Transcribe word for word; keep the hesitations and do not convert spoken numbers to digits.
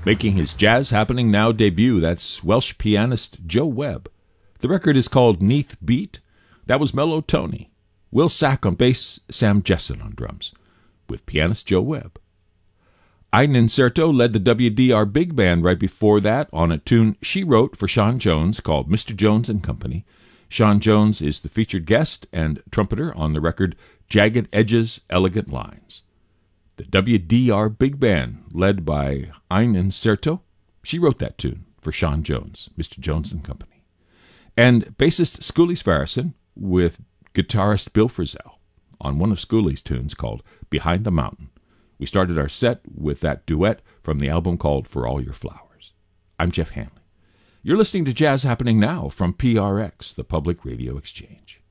Making his Jazz Happening Now debut, that's Welsh pianist Joe Webb. The record is called Neath Beat. That was Mellow Tony. Will Sack on bass, Sam Jesson on drums, with pianist Joe Webb. Ein Incerto led the W D R Big Band right before that on a tune she wrote for Sean Jones called Mister Jones and Company. Sean Jones is the featured guest and trumpeter on the record Jagged Edges, Elegant Lines. The W D R Big Band, led by Ein Incerto, she wrote that tune for Sean Jones, Mister Jones and Company. And bassist Schooley Svarison with guitarist Bill Frisell on one of Schooley's tunes called Behind the Mountain. We started our set with that duet from the album called For All Your Flowers. I'm Jeff Hanley. You're listening to Jazz Happening Now from P R X, the Public Radio Exchange.